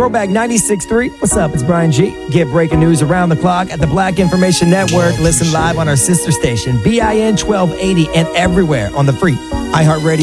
Throwback 96.3. What's up? It's Brian G. Get breaking news around the clock at the Black Information Network. Listen live on our sister station, BIN 1280, and everywhere on the free iHeartRadio